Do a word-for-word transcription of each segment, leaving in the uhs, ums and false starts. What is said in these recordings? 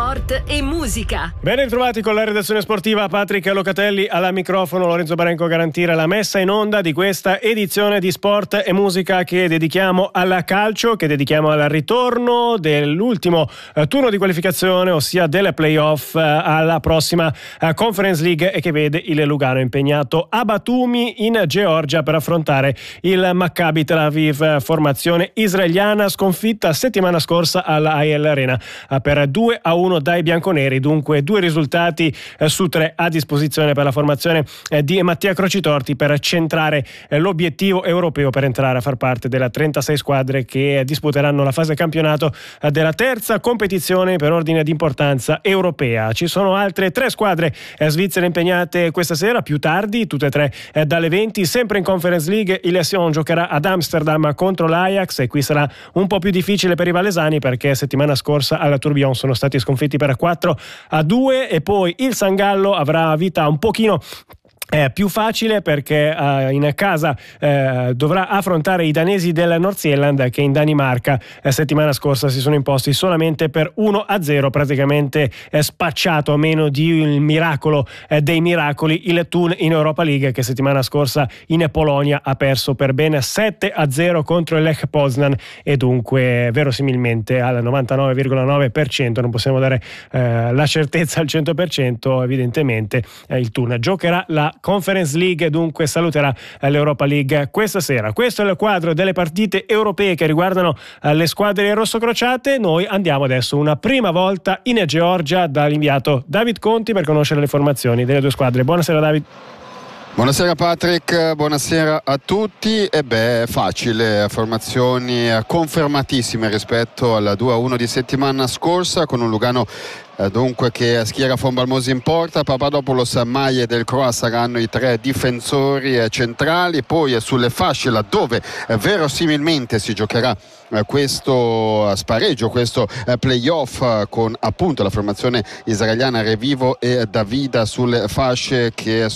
sport e musica. Ben ritrovati con la redazione sportiva. Patrick Locatelli alla microfono, Lorenzo Barenco garantire la messa in onda di questa edizione di Sport e Musica che dedichiamo al calcio, che dedichiamo al ritorno dell'ultimo eh, turno di qualificazione, ossia delle playoff eh, alla prossima eh, Conference League, e che vede il Lugano impegnato a Batumi in Georgia per affrontare il Maccabi Tel Aviv, formazione israeliana sconfitta settimana scorsa alla A E L Arena per due a uno dai bianconeri. Dunque due risultati eh, su tre a disposizione per la formazione eh, di Mattia Crocitorti per centrare eh, l'obiettivo europeo, per entrare a far parte della trentasei squadre che eh, disputeranno la fase campionato eh, della terza competizione per ordine di importanza europea. Ci sono altre tre squadre eh, svizzere impegnate questa sera, più tardi, tutte e tre eh, dalle venti, sempre in Conference League. Il Sion giocherà ad Amsterdam contro l'Ajax, e qui sarà un po' più difficile per i valesani perché settimana scorsa alla Tourbillon sono stati sconfitti per quattro a due, e poi il San Gallo avrà vita un pochino È più facile perché uh, in casa uh, dovrà affrontare i danesi del North Zealand, che in Danimarca uh, settimana scorsa si sono imposti solamente per uno a zero, praticamente uh, spacciato, a meno di il miracolo uh, dei miracoli, il Thun in Europa League, che settimana scorsa in Polonia ha perso per ben sette a zero contro il Lech Poznan, e dunque verosimilmente al novantanove virgola nove per cento, non possiamo dare uh, la certezza al cento per cento, evidentemente uh, il Thun giocherà la Conference League, dunque saluterà l'Europa League questa sera. Questo è il quadro delle partite europee che riguardano le squadre rossocrociate. Noi andiamo adesso una prima volta in Georgia dall'inviato David Conti per conoscere le formazioni delle due squadre. Buonasera David. Buonasera Patrick, buonasera a tutti. E beh, facile, formazioni confermatissime rispetto al due a uno di settimana scorsa, con un Lugano Eh, dunque che schiera Von Balmosi in porta, Papadopoulos, Maie e Del Croix saranno i tre difensori eh, centrali. Poi eh, sulle fasce, laddove eh, verosimilmente si giocherà eh, questo spareggio, questo eh, playoff, eh, con appunto la formazione israeliana Revivo e Davida sulle fasce, che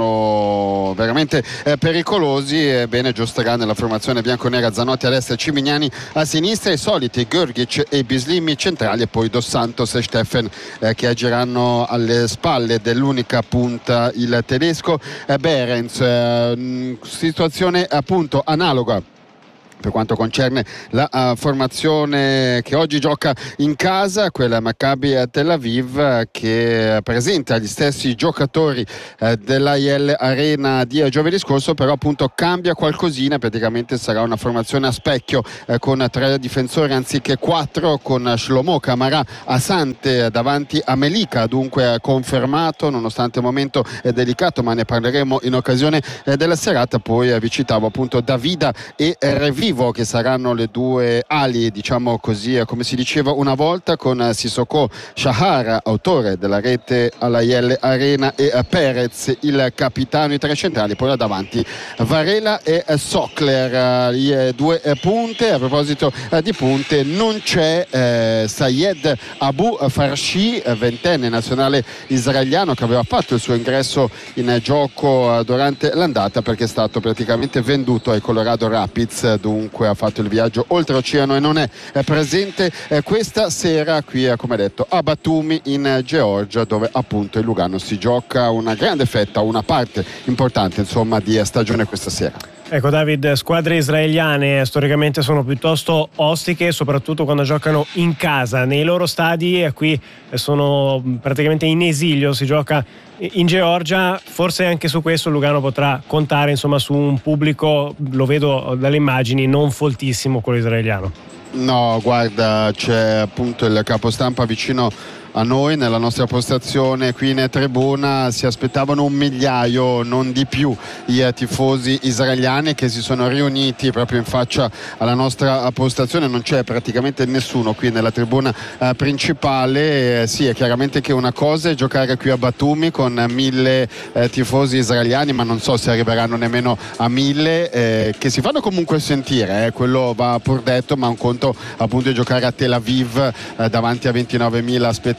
sono veramente eh, pericolosi. Ebbene, giosterà nella formazione bianconera Zanotti a destra e Cimignani a sinistra, i soliti Görgic e Bislimi centrali, e poi Dos Santos e Steffen Eh, che agiranno alle spalle dell'unica punta, il tedesco eh, Behrens. Eh, situazione appunto analoga per quanto concerne la uh, formazione che oggi gioca in casa, quella Maccabi Tel Aviv, che presenta gli stessi giocatori uh, dell'A I L Arena di giovedì scorso, però appunto cambia qualcosina. Praticamente sarà una formazione a specchio uh, con tre difensori anziché quattro, con Shlomo Camara Asante davanti a Melika, dunque uh, confermato nonostante il momento uh, delicato, ma ne parleremo in occasione uh, della serata. Poi uh, vi citavo appunto Davida e uh, Revi, che saranno le due ali, diciamo così, come si diceva una volta, con Sissoko Shahar, autore della rete alla I L Arena, e Perez, il capitano, i tre centrali. Poi là davanti Varela e Sokler, i due punte. A proposito di punte, non c'è eh, Sayed Abu Farshi, ventenne nazionale israeliano, che aveva fatto il suo ingresso in gioco durante l'andata perché è stato praticamente venduto ai Colorado Rapids. Dunque ha fatto il viaggio oltreoceano e non è presente questa sera qui, come detto, a Batumi in Georgia, dove appunto il Lugano si gioca una grande fetta, una parte importante insomma di stagione questa sera. Ecco David, squadre israeliane storicamente sono piuttosto ostiche, soprattutto quando giocano in casa. Nei loro stadi, e qui sono praticamente in esilio, si gioca in Georgia. Forse anche su questo Lugano potrà contare insomma su un pubblico, lo vedo dalle immagini, non foltissimo quello israeliano. No, guarda, c'è appunto il capostampa vicino a noi nella nostra postazione qui in tribuna. Si aspettavano un migliaio, non di più, i tifosi israeliani che si sono riuniti proprio in faccia alla nostra postazione. Non c'è praticamente nessuno qui nella tribuna eh, principale. Eh, sì, è chiaramente che una cosa è giocare qui a Batumi con mille eh, tifosi israeliani, ma non so se arriveranno nemmeno a mille, eh, che si fanno comunque sentire, eh, quello va pur detto, ma un conto appunto è giocare a Tel Aviv eh, davanti a ventinovemila spettatori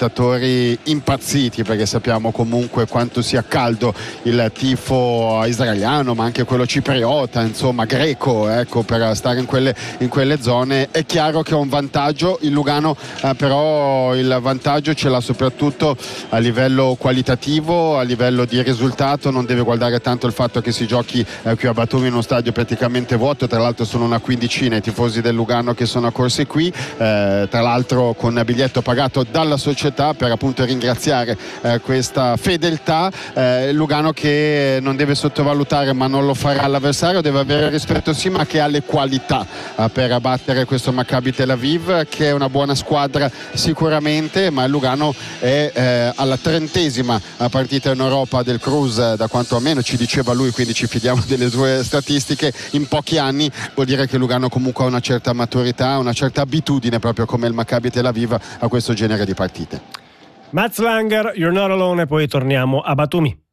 spettatori impazziti, perché sappiamo comunque quanto sia caldo il tifo israeliano, ma anche quello cipriota, insomma greco, ecco, per stare in quelle, in quelle zone. È chiaro che ha un vantaggio il Lugano, eh, però il vantaggio ce l'ha soprattutto a livello qualitativo, a livello di risultato. Non deve guardare tanto il fatto che si giochi eh, qui a Batumi in uno stadio praticamente vuoto, tra l'altro sono una quindicina i tifosi del Lugano che sono accorsi qui, eh, tra l'altro con biglietto pagato dalla società per appunto ringraziare eh, questa fedeltà. eh, Lugano che non deve sottovalutare, ma non lo farà l'avversario, deve avere rispetto sì, ma che ha le qualità eh, per abbattere questo Maccabi Tel Aviv, che è una buona squadra sicuramente, ma il Lugano è eh, alla trentesima partita in Europa del Cruz, da quanto almeno ci diceva lui, quindi ci fidiamo delle sue statistiche, in pochi anni. Vuol dire che Lugano comunque ha una certa maturità, una certa abitudine, proprio come il Maccabi Tel Aviv, a questo genere di partite. Mats Langer, You're Not Alone, e poi torniamo a Batumi.